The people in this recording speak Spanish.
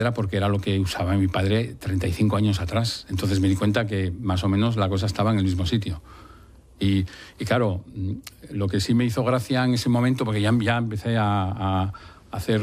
Era porque era lo que usaba mi padre 35 años atrás. Entonces me di cuenta que más o menos la cosa estaba en el mismo sitio. Y claro, lo que sí me hizo gracia en ese momento, porque ya empecé a hacer